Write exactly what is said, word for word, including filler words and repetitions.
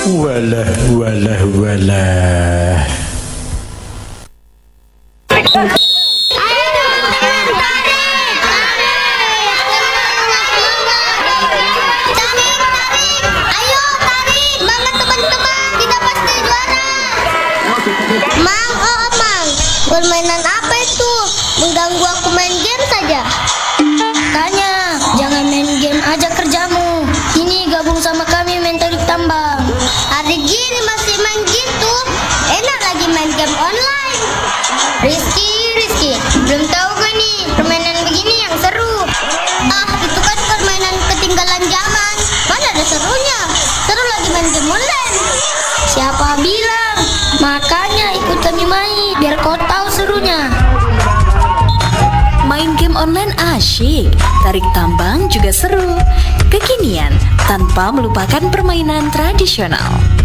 Walah, walah, walah. Permainan apa itu? Mengganggu aku main game saja. Tanya, jangan main game aja kerjamu. Ini gabung sama kami main tarik tambang. Hari gini masih main gitu. Enak lagi main game online. Rizky, Rizky, belum tahu gak nih permainan begini yang seru. Ah, itu kan permainan ketinggalan zaman. Mana ada serunya? Seru lagi main game online. Siapa bilang? Makanya ikut kami main, biar kau tahu serunya. Main game online asyik, tarik tambang juga seru. Kekinian, tanpa melupakan permainan tradisional.